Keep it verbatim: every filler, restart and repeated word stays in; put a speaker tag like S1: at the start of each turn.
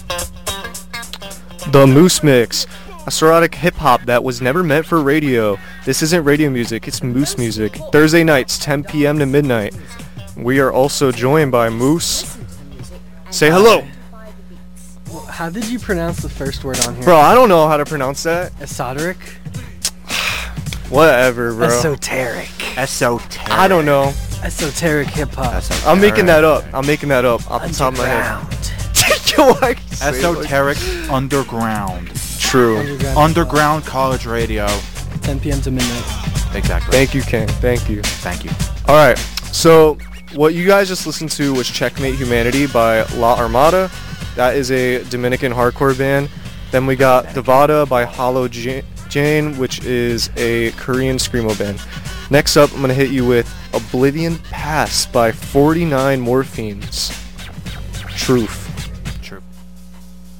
S1: The Moose Mix, a sporadic hip-hop that was never meant for radio. This isn't radio music, it's Moose music. Thursday nights, ten p.m. to midnight. We are also joined by Moose. Say hello.
S2: How did you pronounce the first word on here?
S1: Bro, I don't know how to pronounce that.
S2: Esoteric?
S1: Whatever, bro.
S2: Esoteric.
S3: Esoteric.
S1: I don't know.
S2: Esoteric hip-hop.
S1: I'm making that up. I'm making that up off the top of my head. Yo, I can say it
S3: Esoteric underground.
S1: True.
S2: Underground.
S3: Underground college radio.
S2: ten p.m. to midnight.
S3: Exactly.
S1: Thank you, King. Thank you.
S3: Thank you.
S1: All right. So, what you guys just listened to was Checkmate Humanity by La Armada. That is a Dominican hardcore band. Then we got Devada by Hollow J- Jane, which is a Korean screamo band. Next up, I'm going to hit you with Oblivion Pass by forty-nine Morphines. Truth.